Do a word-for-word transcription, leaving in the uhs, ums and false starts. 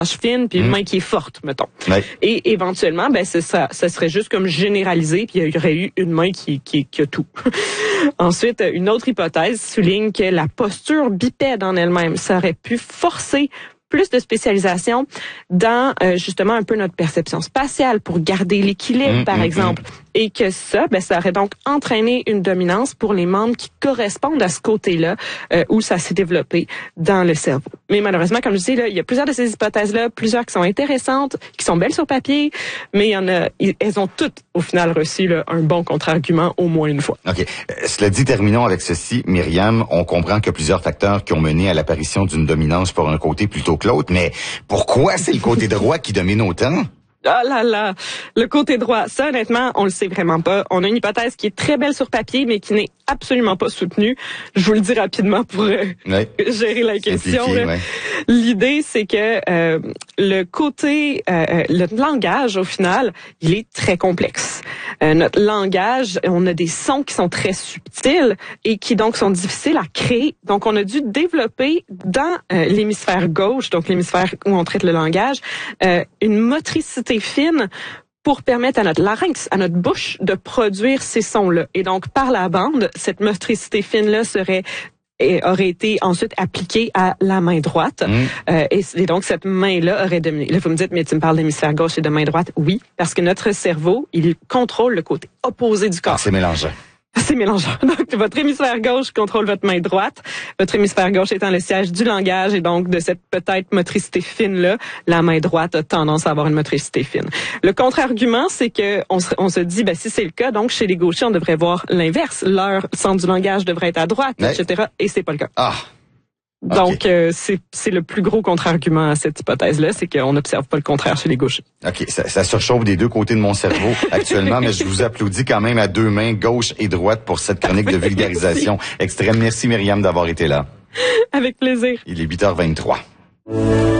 fine puis une mmh. main qui est forte, mettons. Ouais. Et éventuellement, ben c'est ça, ça serait juste comme généralisé, puis il y aurait eu une main qui qui, qui a tout. Ensuite, une autre hypothèse souligne que la posture bipède en elle-même, ça aurait pu forcer plus de spécialisation dans euh, justement un peu notre perception spatiale pour garder l'équilibre, mmh, par mmh, exemple. Mmh. Et que ça, ben, ça aurait donc entraîné une dominance pour les membres qui correspondent à ce côté-là euh, où ça s'est développé dans le cerveau. Mais malheureusement, comme je dis, là, il y a plusieurs de ces hypothèses-là, plusieurs qui sont intéressantes, qui sont belles sur papier, mais il y en a, elles ont toutes, au final, reçu là, un bon contre-argument au moins une fois. OK. Euh, cela dit, terminons avec ceci. Myriam, on comprend qu'il y a plusieurs facteurs qui ont mené à l'apparition d'une dominance pour un côté plutôt que l'autre, mais pourquoi c'est le côté droit qui domine autant? Ah là là, le côté droit, ça honnêtement, on le sait vraiment pas. On a une hypothèse qui est très belle sur papier, mais qui n'est absolument pas soutenue. Je vous le dis rapidement pour euh, ouais. gérer la question. Ouais. L'idée, c'est que euh, le côté, euh, le langage, au final, il est très complexe. Euh, notre langage, on a des sons qui sont très subtils et qui donc sont difficiles à créer. Donc, on a dû développer dans euh, l'hémisphère gauche, donc l'hémisphère où on traite le langage, euh, une motricité fine pour permettre à notre larynx, à notre bouche, de produire ces sons-là. Et donc, par la bande, cette motricité fine-là serait et aurait été ensuite appliquée à la main droite. Mmh. Euh, et, et donc, cette main-là aurait dominé. Là, vous me dites, mais tu me parles d'hémisphère gauche et de main droite. Oui, parce que notre cerveau, il contrôle le côté opposé du corps. Ah, c'est mélangeant. C'est mélangeant. Donc, votre hémisphère gauche contrôle votre main droite. Votre hémisphère gauche étant le siège du langage et donc de cette peut-être motricité fine-là, la main droite a tendance à avoir une motricité fine. Le contre-argument, c'est que on se, on se dit, ben si c'est le cas, donc chez les gauchers, on devrait voir l'inverse. Leur centre du langage devrait être à droite, ouais. et cetera. Et c'est pas le cas. Ah. Donc, okay. euh, c'est, c'est le plus gros contre-argument à cette hypothèse-là, c'est qu'on n'observe pas le contraire chez les gauchers. OK, ça, ça surchauffe des deux côtés de mon cerveau actuellement, mais je vous applaudis quand même à deux mains, gauche et droite, pour cette chronique de vulgarisation extrême. Merci Myriam d'avoir été là. Avec plaisir. Il est huit heures vingt-trois.